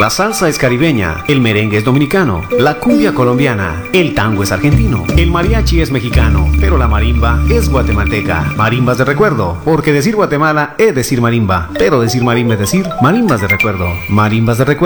La salsa es caribeña, el merengue es dominicano, la cumbia colombiana, el tango es argentino, el mariachi es mexicano, pero la marimba es guatemalteca. Marimbas de recuerdo, porque decir Guatemala es decir marimba, pero decir marimba es decir marimbas de recuerdo. Marimbas de recuerdo.